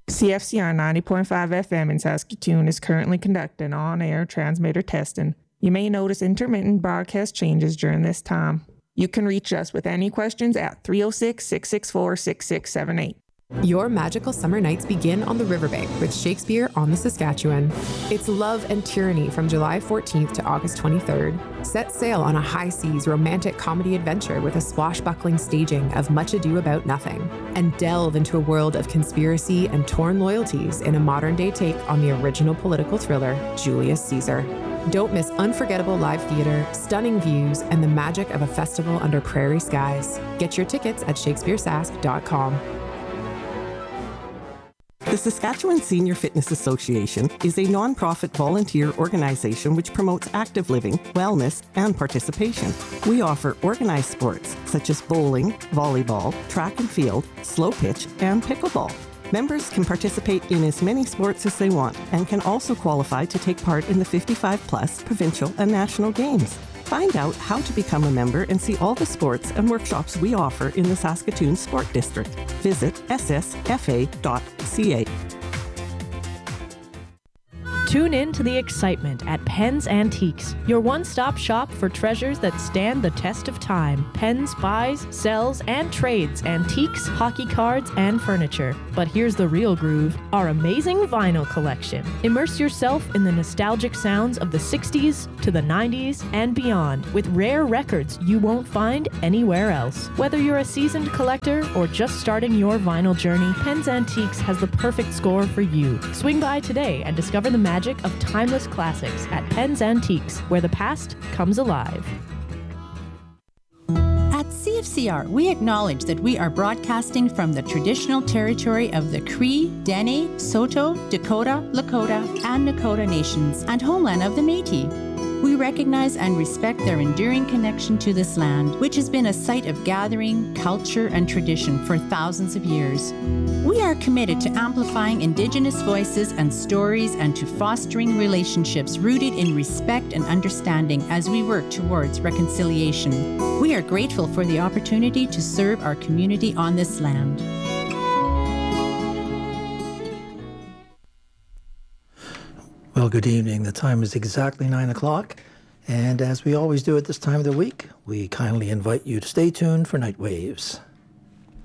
CFCR 90.5 FM in Saskatoon is currently conducting on-air transmitter testing. You may notice intermittent broadcast changes during this time. You can reach us with any questions at 306-664-6678. Your magical summer nights begin on the riverbank with Shakespeare on the Saskatchewan. It's love and tyranny from July 14th to August 23rd. Set sail on a high seas romantic comedy adventure with a swashbuckling staging of Much Ado About Nothing, and delve into a world of conspiracy and torn loyalties in a modern-day take on the original political thriller, Julius Caesar. Don't miss unforgettable live theater, stunning views, and the magic of a festival under prairie skies. Get your tickets at shakespearesask.com. The Saskatchewan Senior Fitness Association is a non-profit volunteer organization which promotes active living, wellness, and participation. We offer organized sports such as bowling, volleyball, track and field, slow pitch, and pickleball. Members can participate in as many sports as they want and can also qualify to take part in the 55-plus provincial and national games. Find out how to become a member and see all the sports and workshops we offer in the Saskatoon Sport District. Visit ssfa.ca. Tune in to the excitement at Penn's Antiques, your one-stop shop for treasures that stand the test of time. Penn's buys, sells, and trades antiques, hockey cards, and furniture. But here's the real groove, our amazing vinyl collection. Immerse yourself in the nostalgic sounds of the 60s to the 90s and beyond with rare records you won't find anywhere else. Whether you're a seasoned collector or just starting your vinyl journey, Penn's Antiques has the perfect score for you. Swing by today and discover the magic of timeless classics at Penn's Antiques, where the past comes alive. At CFCR, we acknowledge that we are broadcasting from the traditional territory of the Cree, Dene, Saulteaux, Dakota, Lakota, and Nakota nations, and homeland of the Métis. We recognize and respect their enduring connection to this land, which has been a site of gathering, culture, and tradition for thousands of years. We are committed to amplifying Indigenous voices and stories and to fostering relationships rooted in respect and understanding as we work towards reconciliation. We are grateful for the opportunity to serve our community on this land. Well, good evening. The time is exactly 9 o'clock. And as we always do at this time of the week, we kindly invite you to stay tuned for Night Waves.